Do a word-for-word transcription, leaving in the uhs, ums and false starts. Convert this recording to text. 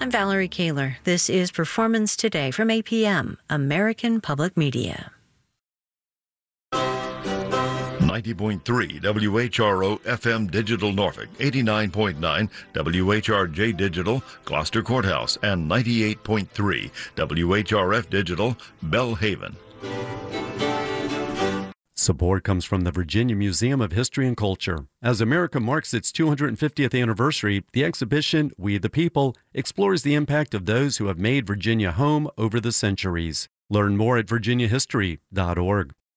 I'm Valerie Kaler. This is Performance Today from A P M, American Public Media. ninety point three W H R O F M Digital Norfolk, eighty-nine point nine W H R J Digital Gloucester Courthouse, and ninety-eight point three W H R F Digital Belhaven. Support comes from the Virginia Museum of History and Culture. As America marks its two hundred fiftieth anniversary, the exhibition, We the People, explores the impact of those who have made Virginia home over the centuries. Learn more at virginia history dot org.